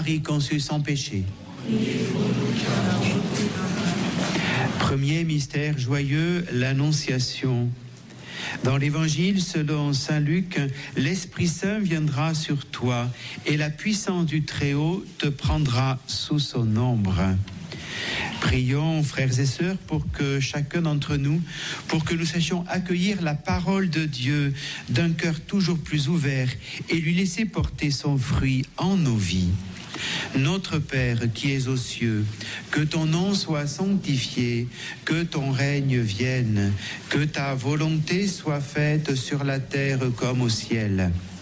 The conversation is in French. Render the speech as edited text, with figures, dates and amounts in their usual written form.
Marie conçue sans péché. Premier mystère joyeux, l'Annonciation. Dans l'Évangile selon saint Luc, l'Esprit Saint viendra sur toi et la puissance du Très-Haut te prendra sous son ombre. Prions, frères et sœurs, pour que chacun d'entre nous, pour que nous sachions accueillir la parole de Dieu d'un cœur toujours plus ouvert et lui laisser porter son fruit en nos vies. Notre Père qui es aux cieux, que ton nom soit sanctifié, que ton règne vienne, que ta volonté soit faite sur la terre comme au ciel.